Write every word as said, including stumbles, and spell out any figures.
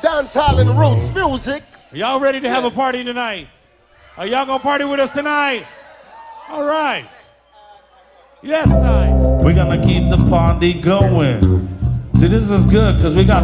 dancehall and roots music. Y'all ready to have a party tonight? Are y'all gonna party with us tonight? All right. Yes, I. We're gonna keep the party going. See, this is good because we got